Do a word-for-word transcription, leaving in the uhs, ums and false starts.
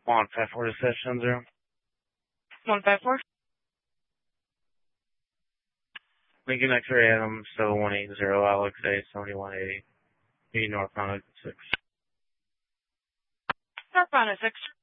One five four to session zero. One five four. Lincoln X-ray Adam seven one eight zero Alex A seventy one eighty. Northbound six. Northbound at six.